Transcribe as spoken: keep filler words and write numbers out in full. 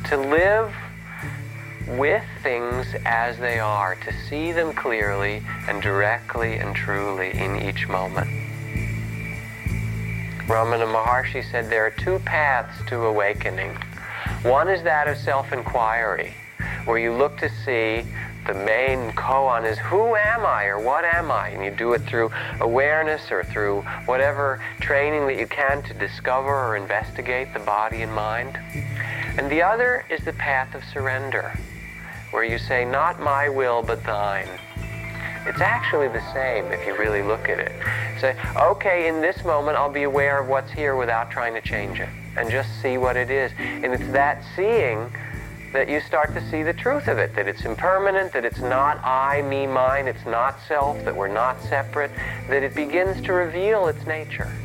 to live with things as they are, to see them clearly and directly and truly in each moment. Ramana Maharshi said there are two paths to awakening. One is that of self-inquiry, where you look to see the main koan is, who am I or what am I? And you do it through awareness or through whatever training that you can to discover or investigate the body and mind. And the other is the path of surrender, where you say, not my will but thine. It's actually the same if you really look at it. Say, okay, in this moment I'll be aware of what's here without trying to change it, and just see what it is. And it's that seeing that you start to see the truth of it, that it's impermanent, that it's not I, me, mine, it's not self, that we're not separate, that it begins to reveal its nature.